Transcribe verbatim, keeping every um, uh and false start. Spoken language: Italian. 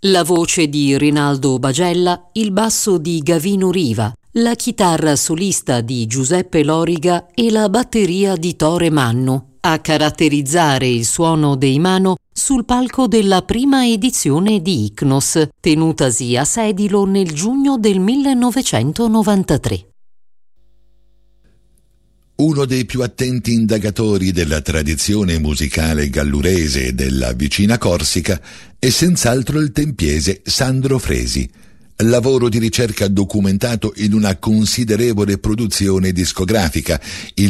La voce di Rinaldo Bagella, il basso di Gavino Riva, la chitarra solista di Giuseppe Loriga e la batteria di Tore Mannu a caratterizzare il suono dei Mano sul palco della prima edizione di Icnos, tenutasi a Sedilo nel giugno del millenovecentonovantatré. Uno dei più attenti indagatori della tradizione musicale gallurese e della vicina Corsica è senz'altro il tempiese Sandro Fresi, lavoro di ricerca documentato in una considerevole produzione discografica, il